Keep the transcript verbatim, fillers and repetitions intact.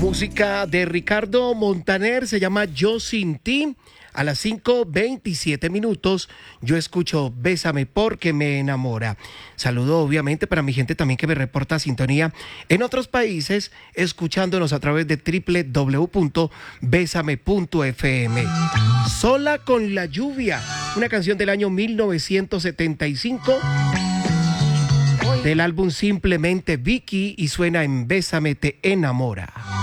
Música de Ricardo Montaner, se llama Yo Sin Ti. A las cinco veintisiete minutos yo escucho Bésame porque me enamora. Saludo obviamente para mi gente también que me reporta sintonía en otros países, escuchándonos a través de doble u doble u doble u punto bésame punto efe eme. Sola con la lluvia, una canción del año mil novecientos setenta y cinco del álbum Simplemente Vicky y suena en Bésame te enamora.